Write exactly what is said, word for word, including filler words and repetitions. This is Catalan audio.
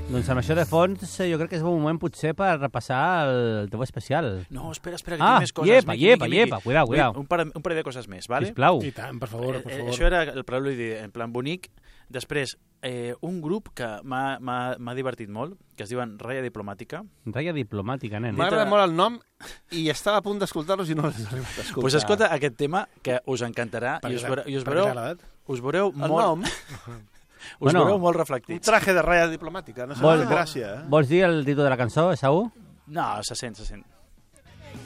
Doncs amb això de fons jo crec que és un moment potser per repassar el teu especial. No, espera, espera, que ah, tinc més coses. Llepa, Miqui, llepa, Miqui, llepa, Miqui. cuidao, cuidao. Un parell, un parell de coses més, vale? Sisplau. I tant, per favor, per Eh, favor. això era el preludi en plan bonic. Després, eh, un grup que m'ha- m'ha m'ha divertit molt, que es diuen Raya Diplomàtica. Raya diplomàtica, nen. M'agrada molt el nom i estava a punt d'escoltar-los i no l'he arribat a escoltar. Pues escolta aquest tema que us encantarà i us, veure, i us, Per què t'ha veureu, agradat? us veureu El molt, nom, us Bueno, veureu molt un reflectits. traje de raya diplomàtica, no sé, Vol- gràcia. Eh? Vols dir el títol de la cançó, Esaú? No, se sent, se sent.